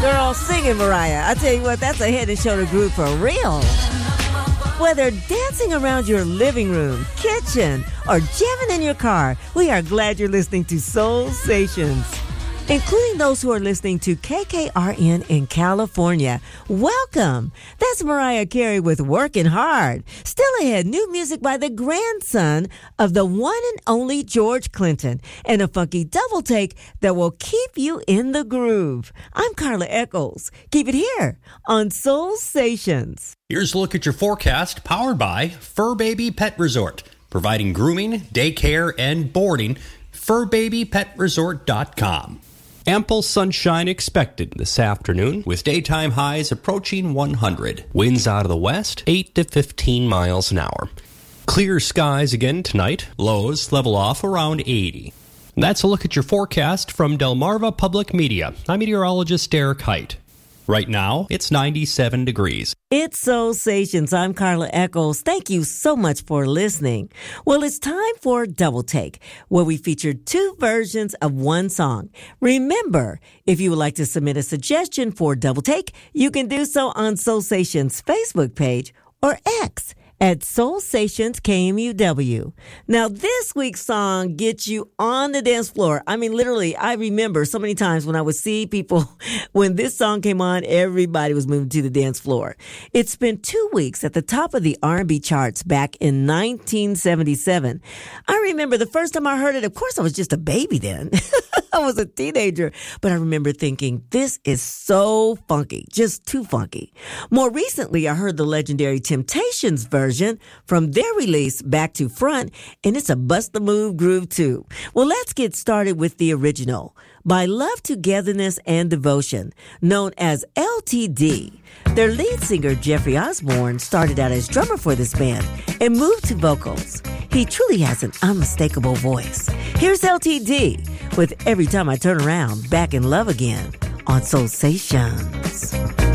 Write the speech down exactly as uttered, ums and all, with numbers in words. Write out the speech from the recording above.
Girl, sing it, Mariah. I tell you what, that's a head and shoulder groove for real. Whether dancing around your living room, kitchen, or jamming in your car, we are glad you're listening to Soul Stations, including those who are listening to K K R N in California. Welcome. That's Mariah Carey with Working Hard. Still ahead, new music by the grandson of the one and only George Clinton, and a funky double take that will keep you in the groove. I'm Carla Eccles. Keep it here on Soul Stations. Here's a look at your forecast, powered by Fur Baby Pet Resort, providing grooming, daycare, and boarding. fur baby pet resort dot com. Ample sunshine expected this afternoon, with daytime highs approaching one hundred. Winds out of the west, eight to fifteen miles an hour. Clear skies again tonight. Lows level off around eighty. That's a look at your forecast from Delmarva Public Media. I'm meteorologist Derek Height. Right now, it's ninety-seven degrees. It's Soul Stations. I'm Carla Eccles. Thank you so much for listening. Well, it's time for Double Take, where we feature two versions of one song. Remember, if you would like to submit a suggestion for Double Take, you can do so on Soul Stations' Facebook page or X at Soul Stations K M U W. Now, this week's song gets you on the dance floor. I mean, literally, I remember so many times when I would see people, when this song came on, everybody was moving to the dance floor. It spent two weeks at the top of the R and B charts back in nineteen seventy-seven. I remember the first time I heard it, of course, I was just a baby then. I was a teenager, but I remember thinking, this is so funky, just too funky. More recently, I heard the legendary Temptations version from their release, Back to Front, and it's a bust the move groove too. Well, let's get started with the original. By Love, Togetherness, and Devotion, known as L T D. Their lead singer, Jeffrey Osborne, started out as drummer for this band and moved to vocals. He truly has an unmistakable voice. Here's L T D with Every Time I Turn Around, Back in Love Again on Soul Stations.